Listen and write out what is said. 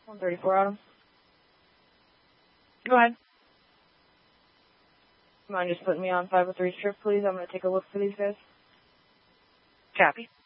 134 Autumn. Go ahead. Mind just putting me on 503 strip, please? I'm going to take a look for these guys. Copy.